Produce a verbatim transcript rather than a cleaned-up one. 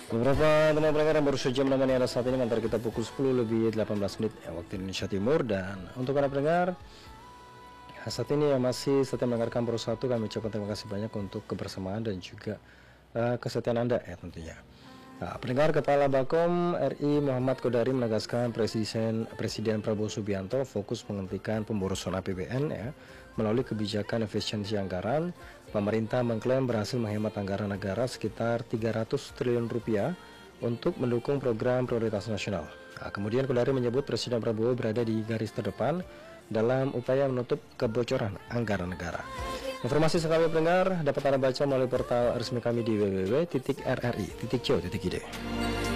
Beberapa teman pendengar yang baru saja menemani Anda saat ini, antara kita pukul sepuluh lebih delapan belas menit ya, waktu Indonesia Timur. Dan untuk Anda pendengar saat ini yang masih setia mendengarkan Pro satu, kami ucapkan terima kasih banyak untuk kebersamaan dan juga uh, kesetiaan Anda ya tentunya. Nah, pendengar, Kepala Bakom R I Muhammad Kodari menegaskan Presiden Presiden Prabowo Subianto fokus menghentikan pemborosan A P B N ya melalui kebijakan efisiensi anggaran. Pemerintah mengklaim berhasil menghemat anggaran negara sekitar tiga ratus triliun rupiah untuk mendukung program prioritas nasional. Nah, kemudian Kodari menyebut Presiden Prabowo berada di garis terdepan dalam upaya menutup kebocoran anggaran negara. Informasi sekali pendengar dapat Anda baca melalui portal resmi kami di w w w titik r r i titik co titik i d.